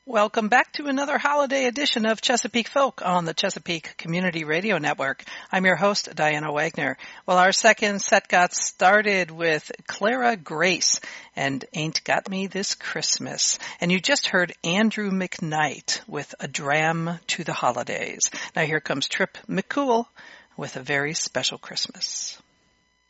Welcome back to another holiday edition of Chesapeake Folk on the Chesapeake Community Radio Network. I'm your host, Diana Wagner. Well, our second set got started with Clara Grace and Ain't Got Me This Christmas. And you just heard Andrew McKnight with A Dram to the Holidays. Now here comes Trip McCool with A Very Special Christmas.